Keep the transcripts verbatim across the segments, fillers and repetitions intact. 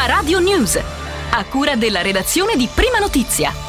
Prima Radio News, a cura della redazione di Prima Notizia.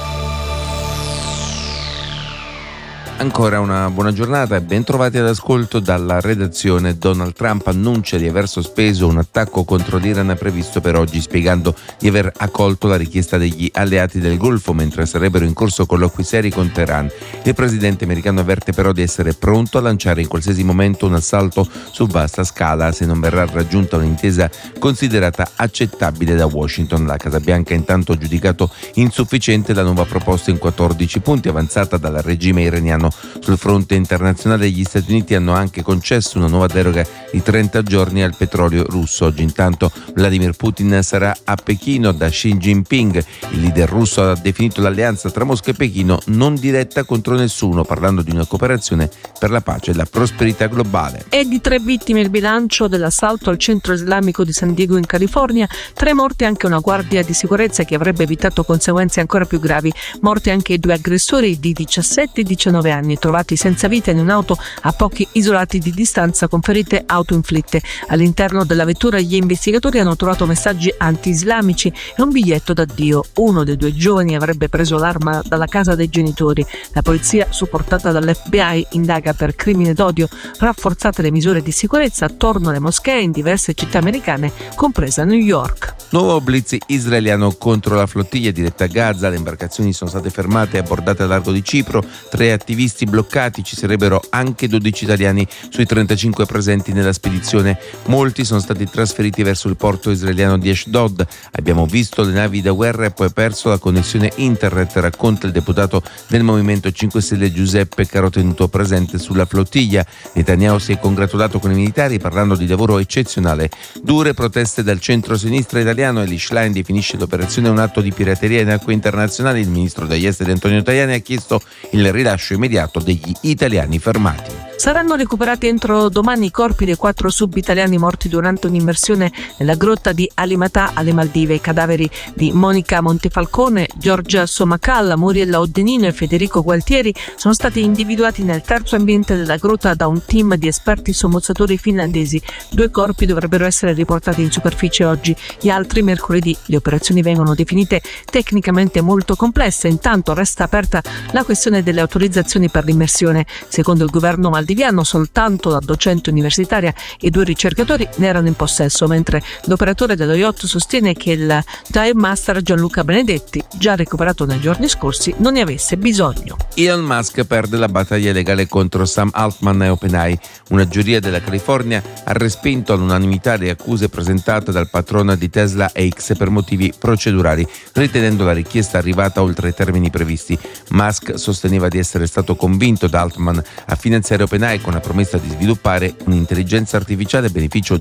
Ancora una buona giornata e ben trovati all'ascolto dalla redazione. Donald Trump annuncia di aver sospeso un attacco contro l'Iran previsto per oggi, spiegando di aver accolto la richiesta degli alleati del Golfo mentre sarebbero in corso colloqui seri con Teheran. Il presidente americano avverte però di essere pronto a lanciare in qualsiasi momento un assalto su vasta scala se non verrà raggiunta un'intesa considerata accettabile da Washington. La Casa Bianca intanto ha giudicato insufficiente la nuova proposta in quattordici punti avanzata dal regime iraniano. Sul fronte internazionale gli Stati Uniti hanno anche concesso una nuova deroga di trenta giorni al petrolio russo. Oggi intanto Vladimir Putin sarà a Pechino da Xi Jinping. Il leader russo ha definito l'alleanza tra Mosca e Pechino non diretta contro nessuno, parlando di una cooperazione per la pace e la prosperità globale. È di tre vittime il bilancio dell'assalto al centro islamico di San Diego in California, tre morti e anche una guardia di sicurezza che avrebbe evitato conseguenze ancora più gravi. Morti anche i due aggressori di diciassette e diciannove anni, trovati senza vita in un'auto a pochi isolati di distanza con ferite autoinflitte. All'interno della vettura gli investigatori hanno trovato messaggi anti-islamici e un biglietto d'addio. Uno dei due giovani avrebbe preso l'arma dalla casa dei genitori. La polizia, supportata dall'F B I, indaga per crimine d'odio. Rafforzate le misure di sicurezza attorno alle moschee in diverse città americane, compresa New York. Nuovo blitz israeliano contro la flottiglia diretta a Gaza. Le imbarcazioni sono state fermate e abbordate al largo di Cipro. Tre attivisti bloccati, ci sarebbero anche dodici italiani sui trentacinque presenti nella spedizione. Molti sono stati trasferiti verso il porto israeliano di Ashdod. Abbiamo visto le navi da guerra e poi perso la connessione internet, racconta il deputato del Movimento cinque Stelle Giuseppe Caro, tenuto presente sulla flottiglia. Netanyahu si è congratulato con i militari parlando di lavoro eccezionale. Dure proteste dal centro-sinistra italiano. Eli Schlein definisce l'operazione un atto di pirateria in acque internazionali. Il ministro degli esteri Antonio Tajani ha chiesto il rilascio immediato degli italiani fermati. Saranno recuperati entro domani i corpi dei quattro sub-italiani morti durante un'immersione nella grotta di Alimatà alle Maldive. I cadaveri di Monica Montefalcone, Giorgia Somacalla, Muriella Oddenino e Federico Gualtieri sono stati individuati nel terzo ambiente della grotta da un team di esperti sommozzatori finlandesi. Due corpi dovrebbero essere riportati in superficie oggi, gli altri mercoledì. Le operazioni vengono definite tecnicamente molto complesse. Intanto resta aperta la questione delle autorizzazioni per l'immersione. Secondo il governo maldiviano, soltanto la docente universitaria e due ricercatori ne erano in possesso, mentre l'operatore dello yacht sostiene che il dive master Gianluca Benedetti, già recuperato nei giorni scorsi, non ne avesse bisogno. Elon Musk perde la battaglia legale contro Sam Altman e OpenAI. Una giuria della California ha respinto all'unanimità le accuse presentate dal patrono di Tesla X per motivi procedurali, ritenendo la richiesta arrivata oltre i termini previsti. Musk sosteneva di essere stato convinto da Altman a finanziare OpenAI con la promessa di sviluppare un'intelligenza artificiale a beneficio